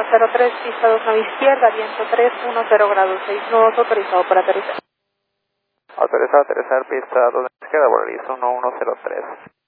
1103, pista 2 nave izquierda, viento 310 grados 6 nudos, autorizado para aterrizar. Autorizado a aterrizar, pista 2 nave izquierda, Volaris 1103.